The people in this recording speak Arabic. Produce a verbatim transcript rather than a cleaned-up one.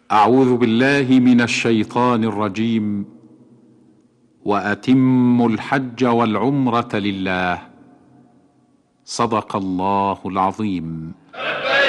اعوذ بالله من الشيطان الرجيم. واتموا الحج والعمرة لله. صدق الله العظيم.